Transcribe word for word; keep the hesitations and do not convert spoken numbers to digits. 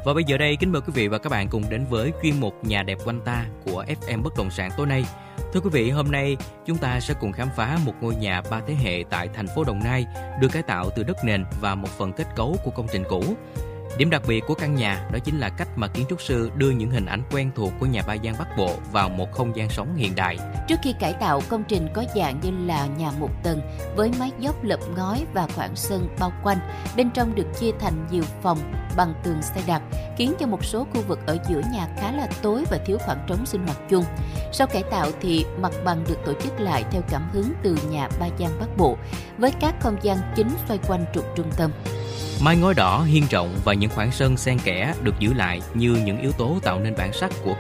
Và bây giờ đây, kính mời quý vị và các bạn cùng đến với chuyên mục Nhà đẹp quanh ta của ép em Bất động sản tối nay. Thưa quý vị, hôm nay chúng ta sẽ cùng khám phá một ngôi nhà ba thế hệ tại thành phố Đồng Nai, được cải tạo từ đất nền và một phần kết cấu của công trình cũ. Điểm đặc biệt của căn nhà đó chính là cách mà kiến trúc sư đưa những hình ảnh quen thuộc của nhà ba gian Bắc Bộ vào một không gian sống hiện đại. Trước khi cải tạo, công trình có dạng như là nhà một tầng với mái dốc lợp ngói và khoảng sân bao quanh. Bên trong được chia thành nhiều phòng bằng tường xây đặc, khiến cho một số khu vực ở giữa nhà khá là tối và thiếu khoảng trống sinh hoạt chung. Sau cải tạo thì mặt bằng được tổ chức lại theo cảm hứng từ nhà ba gian Bắc Bộ, với các không gian chính xoay quanh trục trung tâm. Mái ngói đỏ, hiên rộng và những khoảng sân xen kẽ được giữ lại như những yếu tố tạo nên bản sắc của